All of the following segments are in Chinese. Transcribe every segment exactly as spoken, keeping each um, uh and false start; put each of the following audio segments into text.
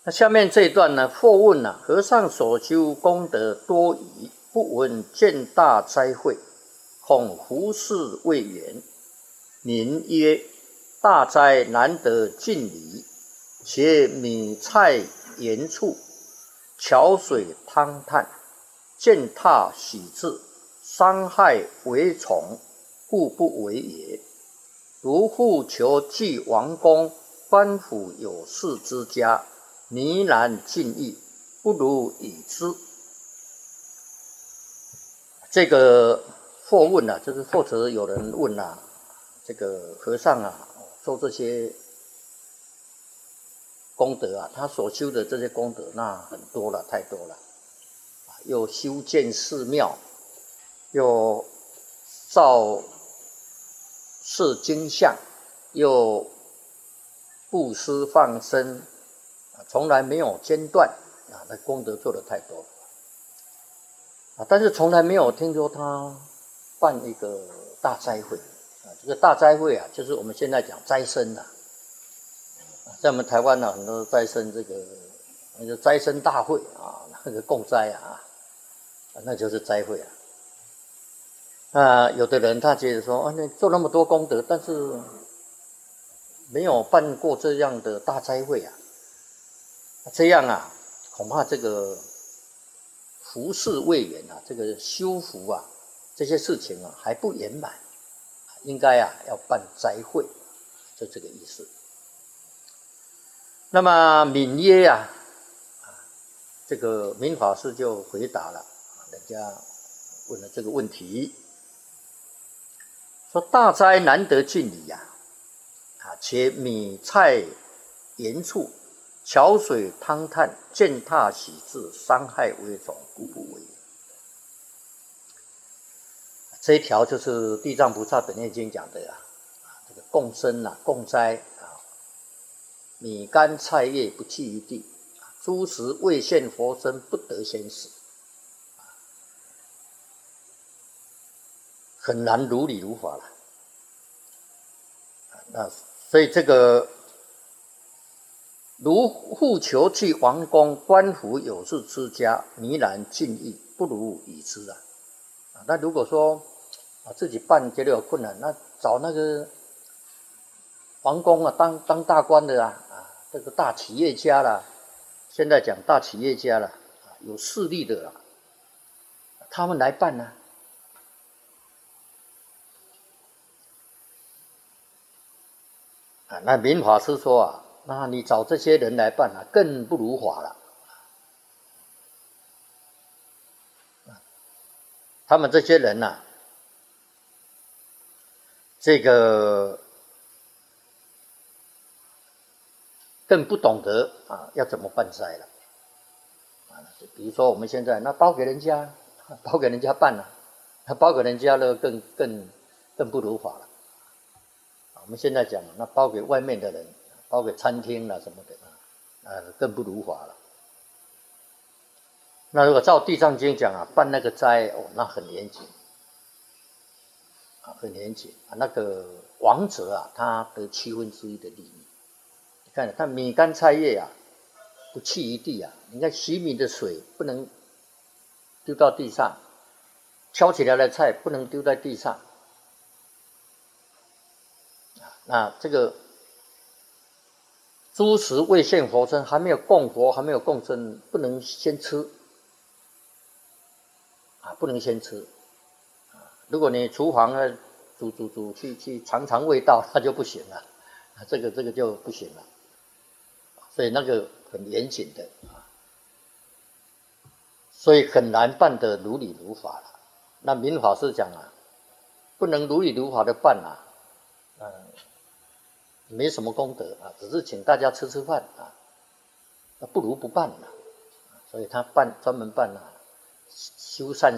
那下面这一段呢，或问啊，和尚所修功德多疑，不闻见大灾会，恐福事未圆。民曰：大灾难得尽离，且米菜盐醋，桥水汤炭，践踏喜志，伤害为从，故不为也。如复求济王公，官府有事之家，呢难尽意，不如已之。这个或问啊，就是或者有人问啊，这个和尚啊，受这些功德啊，他所修的这些功德，那很多了，太多了。又修建寺庙，又造设经像，又布施放生，从来没有间断啊，那功德做得太多啊，但是从来没有听说他办一个大斋会啊。这个大斋会啊，就是我们现在讲斋生啊，在我们台湾呢、啊，很多斋生这个那个斋生大会啊，那个供斋啊。那就是斋会啊。啊，有的人他觉得说，啊，你做那么多功德，但是没有办过这样的大斋会啊，这样啊，恐怕这个福事未圆啊，这个修福啊，这些事情啊还不圆满，应该啊要办斋会，就这个意思。那么敏耶啊，这个明法师就回答了。人家问了这个问题，说大灾难得尽离呀，啊，且米菜盐醋，桥水汤炭，践踏喜志，伤害为从，故不为也。这一条就是地藏菩萨本愿经讲的啊，这个共生啊，共斋啊，米干菜叶不弃于地，诸食未现佛身，不得先死。很难如理如法了，那所以这个如复求济王公，官府有事之家，呢难尽意，不如已之啊。那如果说啊自己办觉得有困难，那找那个王公啊，当当大官的啊，啊这个大企业家啦，现在讲大企业家啦，有势力的啦，他们来办呢、啊。啊，那明法师说啊，那你找这些人来办啊，更不如法了。他们这些人呐、啊，这个更不懂得啊，要怎么办斋了。啊，比如说我们现在那包给人家，包给人家办了、啊，那包给人家了更更更不如法了。我们现在讲，那包给外面的人，包给餐厅啦什么的，啊，更不如法了。那如果照地藏经讲啊，办那个斋哦，那很严谨，啊，很严谨啊。那个王者啊，他得七分之一的利益。你看，他米干菜叶啊，不弃于地啊。你看洗米的水不能丢到地上，挑起来的菜不能丢在地上。那这个诸食未现佛身，还没有供佛，还没有供身，不能先吃啊，不能先吃啊。如果你厨房呢煮煮煮去去尝尝味道，那就不行了，啊，这个这个就不行了。所以那个很严谨的啊，所以很难办得如理如法了。那明法师讲啊，不能如理如法的办啊，嗯。没什么功德啊，只是请大家吃吃饭啊，那不如不办了。所以他办专门办啊，修缮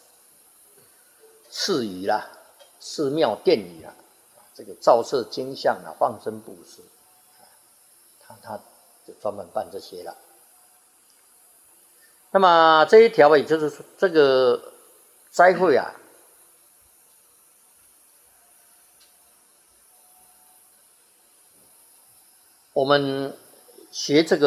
寺宇啦、寺庙殿宇啦，这个造设经像啊、放生布施，他他就专门办这些了。那么这一条也就是说，这个斋会啊。我们学这个。